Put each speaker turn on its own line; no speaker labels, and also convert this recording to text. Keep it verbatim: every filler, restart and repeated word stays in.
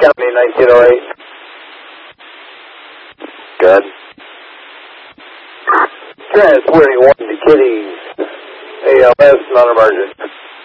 County, nineteen oh eight. Good. Transporting one to Kitty's, A L S, non-emergent.